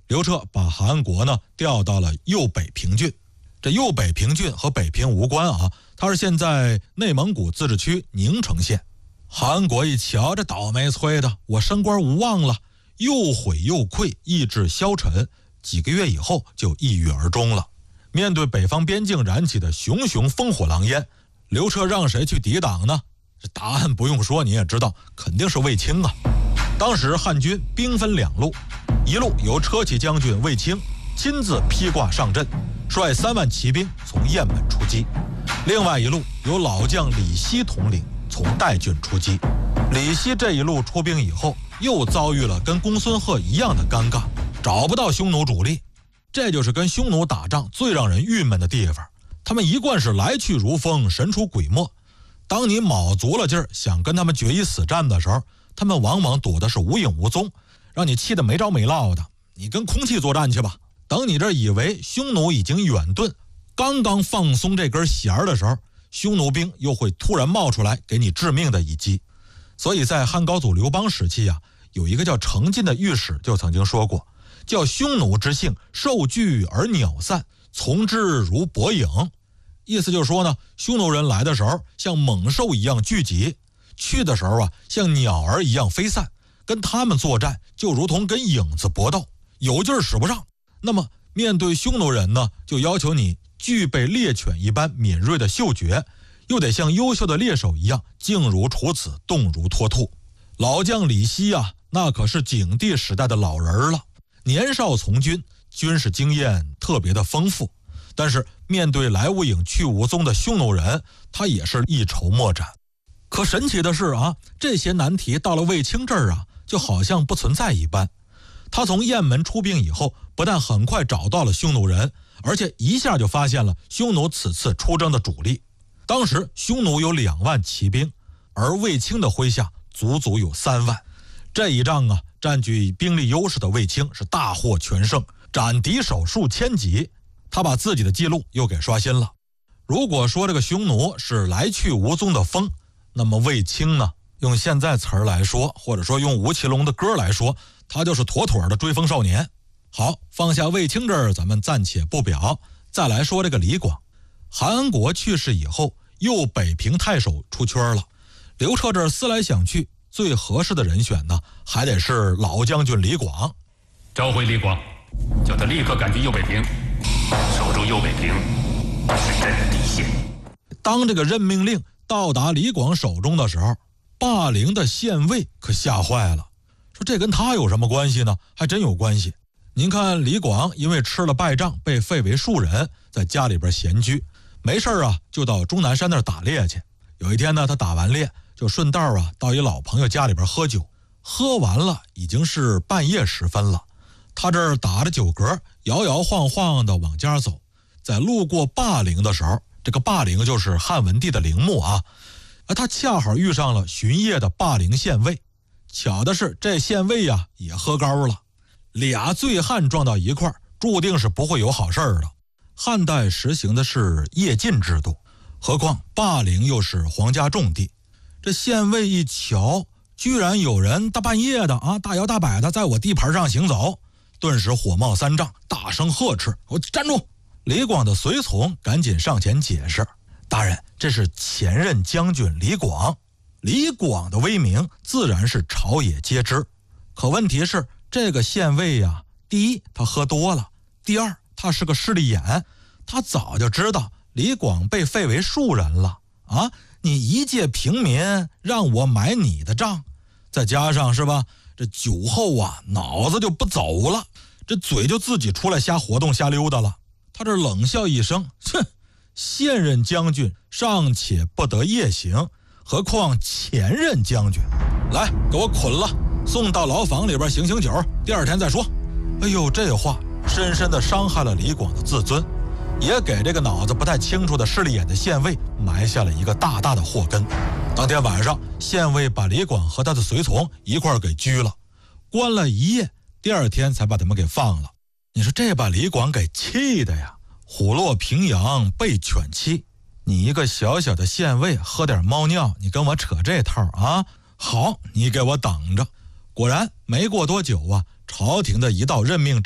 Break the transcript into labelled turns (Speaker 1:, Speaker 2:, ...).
Speaker 1: 刘彻把韩国呢调到了右北平郡。这右北平郡和北平无关啊，它是现在内蒙古自治区宁城县。韩国一瞧，这倒霉催的，我升官无望了，又悔又愧，意志消沉，几个月以后就抑郁而终了。面对北方边境燃起的熊熊烽火狼烟，刘彻让谁去抵挡呢？这答案不用说，你也知道，肯定是卫青啊。当时汉军兵分两路，一路由车骑将军卫青亲自披挂上阵，率3万骑兵从雁门出击；另外一路由老将李希统领，从代郡出击。李希这一路出兵以后，又遭遇了跟公孙贺一样的尴尬，找不到匈奴主力。这就是跟匈奴打仗最让人郁闷的地方，他们一贯是来去如风，神出鬼没。当你卯足了劲儿想跟他们决一死战的时候，他们往往躲的是无影无踪，让你气得没着没落的。你跟空气作战去吧。等你这以为匈奴已经远遁，刚刚放松这根弦的时候，匈奴兵又会突然冒出来给你致命的一击。所以在汉高祖刘邦时期啊，有一个叫程进的御史就曾经说过，叫匈奴之性，受惧而鸟散，从之如薄影。意思就是说呢，匈奴人来的时候像猛兽一样聚集，去的时候啊像鸟儿一样飞散，跟他们作战就如同跟影子搏斗，有劲儿使不上。那么面对匈奴人呢，就要求你具备猎犬一般敏锐的嗅觉，又得像优秀的猎手一样静如处子，动如脱兔。老将李希啊，那可是景帝时代的老人了，年少从军，军事经验特别的丰富，但是面对来无影去无踪的匈奴人，他也是一筹莫展。可神奇的是啊，这些难题到了卫青这儿啊，就好像不存在一般。他从雁门出兵以后，不但很快找到了匈奴人，而且一下就发现了匈奴此次出征的主力。当时匈奴有2万骑兵，而卫青的麾下足足有3万。这一仗啊，占据兵力优势的卫青是大获全胜，斩敌手数千级。他把自己的记录又给刷新了。如果说这个匈奴是来去无踪的风，那么卫青呢，用现在词儿来说，或者说用吴奇隆的歌来说，他就是妥妥的追风少年。好，放下卫青这儿咱们暂且不表，再来说这个李广。韩安国去世以后，右北平太守出圈了。刘彻这儿思来想去，最合适的人选呢，还得是老将军李广。
Speaker 2: 召回李广，叫他立刻赶去右北平，守住右北平是朕的底线。
Speaker 1: 当这个任命令到达李广手中的时候，霸陵的县尉可吓坏了，说这跟他有什么关系呢？还真有关系。您看李广因为吃了败仗被废为庶人，在家里边闲居，没事啊就到终南山那儿打猎去。有一天呢，他打完猎就顺道啊到一老朋友家里边喝酒，喝完了已经是半夜时分了。他这儿打着酒嗝，摇摇晃晃的往家走，在路过霸陵的时候，这个霸陵就是汉文帝的陵墓啊，他恰好遇上了巡夜的霸陵县尉。巧的是这县尉啊也喝高了，俩醉汉撞到一块儿，注定是不会有好事儿的。汉代实行的是夜禁制度，何况霸陵又是皇家重地。这县尉一瞧，居然有人大半夜的啊，大摇大摆的在我地盘上行走，顿时火冒三丈，大声呵斥：“我站住！”李广的随从赶紧上前解释：“大人，这是前任将军李广。”李广的威名自然是朝野皆知，可问题是这个县尉啊，第一他喝多了，第二他是个势利眼，他早就知道李广被废为庶人了啊！你一介平民让我买你的账，再加上是吧，这酒后啊脑子就不走了，这嘴就自己出来瞎活动瞎溜达了。他这冷笑一声，哼，现任将军尚且不得夜行，何况前任将军？来，给我捆了，送到牢房里边醒醒酒，第二天再说。哎呦，这话深深地伤害了李广的自尊，也给这个脑子不太清楚的势利眼的县尉埋下了一个大大的祸根。当天晚上，县尉把李广和他的随从一块儿给拘了，关了一夜，第二天才把他们给放了。你说这把李广给气的呀，虎落平阳被犬欺。你一个小小的县尉喝点猫尿，你跟我扯这套啊？好，你给我等着。果然没过多久啊，朝廷的一道任命